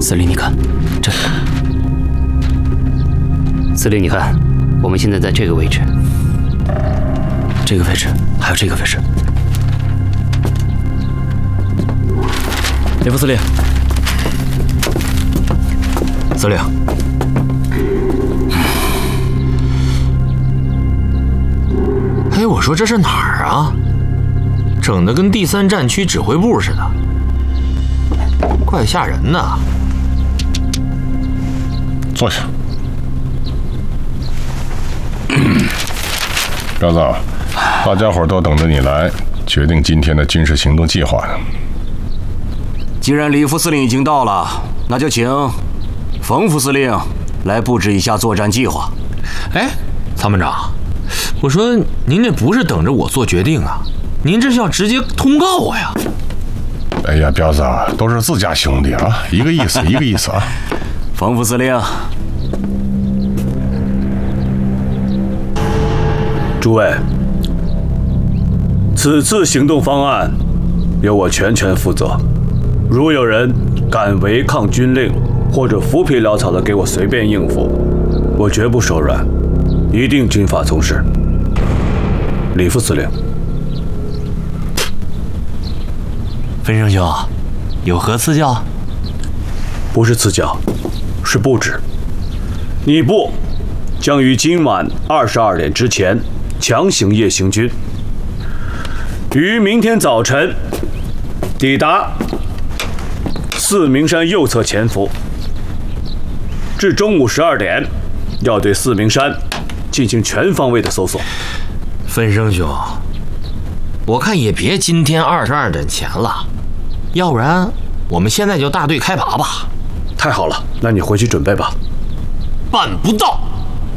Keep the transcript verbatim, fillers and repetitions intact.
司令，你看，这。司令，你看，我们现在在这个位置，这个位置，还有这个位置。 李副司令，司令，哎，我说这是哪儿啊？整得跟第三战区指挥部似的，怪吓人的。 坐下。彪子，大家伙都等着你来决定今天的军事行动计划呢。 既然李副司令已经到了，那就请冯副司令来布置一下作战计划。 哎，参谋长，我说您这不是等着我做决定啊，您这是要直接通告我呀？ 哎呀，彪子，都是自家兄弟啊，一个意思，一个意思啊。 冯副司令， 诸位，此次行动方案由我全权负责。如有人敢违抗军令，或者浮皮潦草的给我随便应付，我绝不手软，一定军法从事。李副司令， 分生兄，有何赐教？ 不是赐教，是布置。你部将于今晚二十二点之前强行夜行军，于明天早晨抵达四明山右侧潜伏，至中午十二点要对四明山进行全方位的搜索。 分生兄，我看也别今天二十二点前了，要不然我们现在就大队开拔吧。 太好了，那你回去准备吧。 办不到。